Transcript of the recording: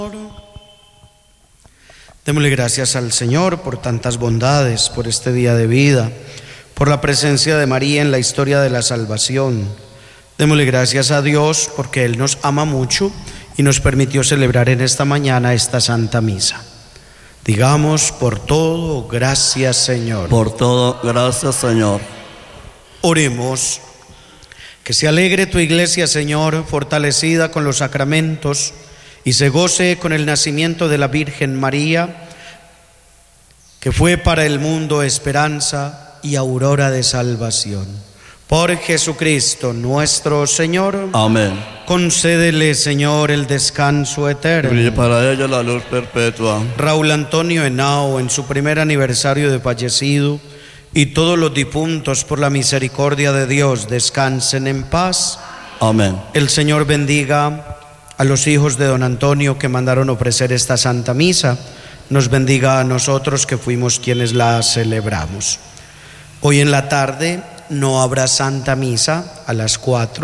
Démosle gracias al Señor por tantas bondades, por este día de vida, por la presencia de María en la historia de la salvación. Démosle gracias a Dios porque Él nos ama mucho y nos permitió celebrar en esta mañana esta Santa Misa. Digamos por todo, gracias Señor. Por todo, gracias Señor. Oremos. Que se alegre tu iglesia, Señor, fortalecida con los sacramentos, y se goce con el nacimiento de la Virgen María, que fue para el mundo esperanza y aurora de salvación. Por Jesucristo nuestro Señor. Amén. Concédele, Señor, el descanso eterno. Y para ella la luz perpetua. Raúl Antonio Henao, en su primer aniversario de fallecido, y todos los difuntos, por la misericordia de Dios, descansen en paz. Amén. El Señor bendiga a los hijos de don Antonio que mandaron ofrecer esta Santa Misa. Nos bendiga a nosotros que fuimos quienes la celebramos. Hoy en la tarde no habrá Santa Misa a las 4.